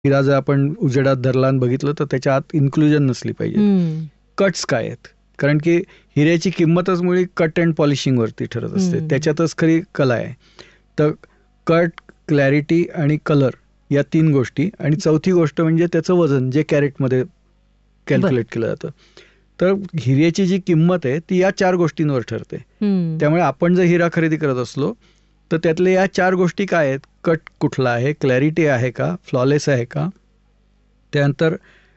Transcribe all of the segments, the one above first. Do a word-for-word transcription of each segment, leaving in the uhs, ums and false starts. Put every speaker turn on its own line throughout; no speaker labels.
हिरा जर आपण उजेडात धरला आणि बघितलं तर त्याच्या आत इन्क्लुजन नसली पाहिजे. कट्स काय आहेत, कारण की हिऱ्याची किंमतच मुळी कट अँड पॉलिशिंगवरती ठरत असते, त्याच्यातच खरी कला आहे. तर कट, क्लॅरिटी आणि कलर या तीन गोष्टी, आणि चौथी गोष्ट म्हणजे त्याचं वजन जे कॅरेटमध्ये कॅल्क्युलेट केलं जातं. तर हिऱ्याची जी किंमत आहे ती या चार गोष्टींवर ठरते. त्यामुळे आपण जर हिरा खरेदी करत असलो तर त्यातले या चार गोष्टी काय आहेत, कट कुठला आहे, क्लॅरिटी आहे का, फ्लॉलेस आहे का, त्यानंतर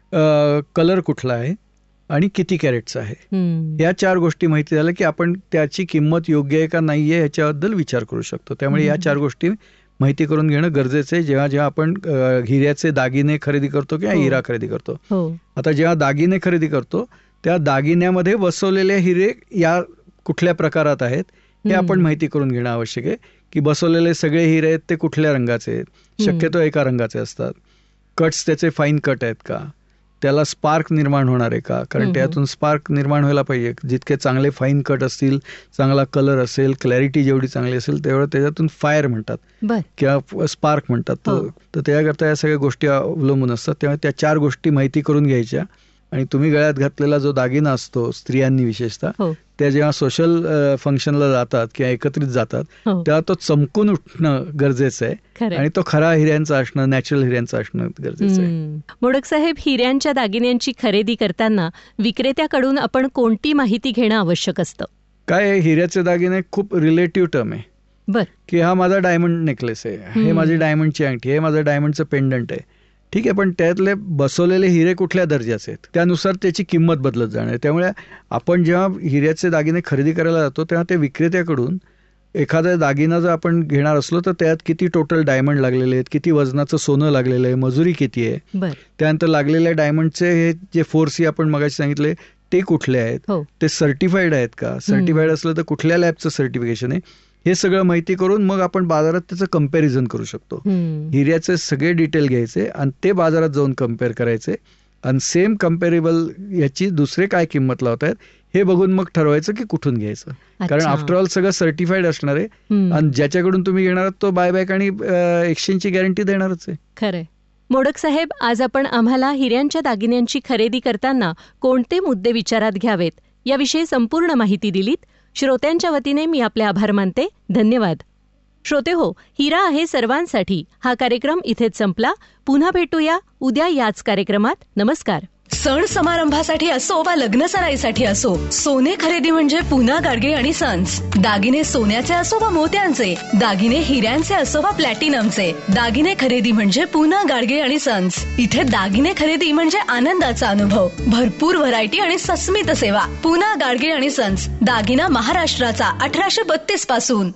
कलर कुठला आहे आणि किती कॅरेटचा आहे, या चार गोष्टी माहिती झाल्या की आपण त्याची किंमत योग्य आहे का नाही आहे याच्याबद्दल विचार करू शकतो. त्यामुळे या चार गोष्टी माहिती करून घेणं गरजेचं आहे जेव्हा जेव्हा आपण हिऱ्याचे दागिने खरेदी करतो किंवा हिरा खरेदी करतो. आता जेव्हा दागिने खरेदी करतो त्या दागिन्यामध्ये बसवलेले हिरे या कुठल्या प्रकारात आहेत हे आपण माहिती करून घेणं आवश्यक आहे. की बसवलेले सगळे हिरे आहेत ते कुठल्या रंगाचे आहेत, शक्यतो एका रंगाचे असतात. कट्स त्याचे फाईन कट आहेत का, त्याला स्पार्क निर्माण होणार आहे का, कारण त्यातून स्पार्क निर्माण व्हायला पाहिजे. जितके चांगले फाईन कट असतील, चांगला कलर असेल, क्लॅरिटी जेवढी चांगली असेल तेवढं त्याच्यातून फायर म्हणतात किंवा स्पार्क म्हणतात. तर त्याकरता या सगळ्या गोष्टी अवलंबून असतात. त्यामुळे त्या चार गोष्टी माहिती करून घ्यायच्या. आणि तुम्ही गळ्यात घातलेला जो दागिना असतो स्त्रियांनी विशेषतः, त्या जेव्हा सोशल फंक्शनला जातात किंवा एकत्रित जातात तेव्हा तो चमकून उठणं गरजेचं आहे आणि तो खरा हिऱ्यांचा असणं, नॅचरल हिऱ्यांचा असणं गरजेचं आहे.
मोडक साहेब, हिऱ्यांच्या दागिन्यांची खरेदी करताना विक्रेत्याकडून आपण कोणती माहिती घेणं आवश्यक असतं?
काय, हिऱ्याचे दागिने खूप रिलेटिव्ह टर्म आहे.
बर,
की हा माझा डायमंड नेकलेस आहे, हे माझी डायमंडची अंगठी, हे माझं डायमंडचं पेंडंट आहे, ठीक आहे, पण त्यातले बसवलेले हिरे कुठल्या दर्जाचे आहेत त्यानुसार त्याची किंमत बदलत जाणार. त्यामुळे आपण जेव्हा हिऱ्याचे दागिने खरेदी करायला जातो तेव्हा ते विक्रेत्याकडून एखादा दागिना जर आपण घेणार असलो तर त्यात किती टोटल डायमंड लागलेले आहेत, किती वजनाचं सोनं लागलेलं आहे, मजुरी किती आहे, त्यानंतर लागलेल्या डायमंडचे हे जे फोर सी आपण मगाशी सांगितले ते कुठले आहेत, ते सर्टिफाईड आहेत का, सर्टिफाईड असलं तर कुठल्या लॅबचं सर्टिफिकेशन आहे, हे सगळं माहिती करून मग आपण बाजारात त्याचं कम्पॅरिझन करू शकतो. हिऱ्याचे सगळे डिटेल घ्यायचे आणि ते बाजारात जाऊन कम्पेअर करायचे आणि सेम कम्पॅरेबल याची दुसरे काय किंमत लावत आहेत हे बघून मग ठरवायचं की कुठून घ्यायचं. कारण आफ्टर ऑल सगळं सर्टिफाईड असणार आहे आणि ज्याच्याकडून तुम्ही घेणार तो बायबॅक आणि एक्सचेंजची गॅरंटी देणारच आहे.
खरंय. मोडक साहेब, आज आपण आम्हाला हिऱ्यांच्या दागिन्यांची खरेदी करताना कोणते मुद्दे विचारात घ्यावेत याविषयी संपूर्ण माहिती दिलीत. श्रोत्यांच्या वतीने मी आपले आभार मानते. धन्यवाद. श्रोते हो, हिरा आहे सर्वांसाठी हा कार्यक्रम इथेच संपला. पुन्हा भेटूया उद्या याच कार्यक्रमात. नमस्कार.
सण समारंभासाठी असो वा लग्न सराईसाठी असो, सोने खरेदी म्हणजे पुना गाडगे आणि सन्स. दागिने सोन्याचे असो वा मोत्यांचे, दागिने हिऱ्यांचे असो वा प्लॅटिनमचे, दागिने खरेदी म्हणजे पुना गाडगे आणि सन्स. इथे दागिने खरेदी म्हणजे आनंदाचा अनुभव, भरपूर व्हरायटी आणि सस्मित सेवा. पुना गाडगे आणि सन्स, दागिना महाराष्ट्राचा, अठराशे बत्तीस पासून.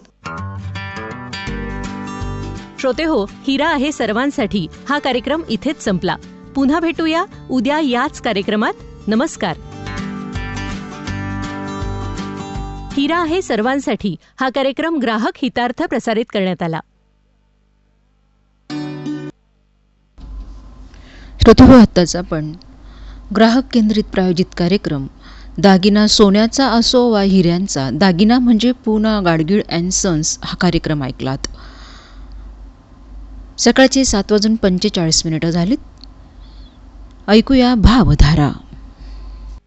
श्रोते हो, हिरा आहे सर्वांसाठी हा कार्यक्रम इथेच संपला. पुन्हा भेटूया उद्या याच कार्यक्रमात. नमस्कार. हिरा आहे सर्वांसाठी हा कार्यक्रम ग्राहक हितार्थ प्रसारित करण्यात आला.
श्रोतेहो, आत्ताच आपण ग्राहक केंद्रित प्रायोजित कार्यक्रम दागिना सोन्याचा असो वा हिऱ्यांचा, दागिना म्हणजे पुना गाडगीळ अँड सन्स हा कार्यक्रम ऐकलात. सकाळचे सात वाजून पंचेचाळीस मिनिटं झालीत. ऐकूया भावधारा.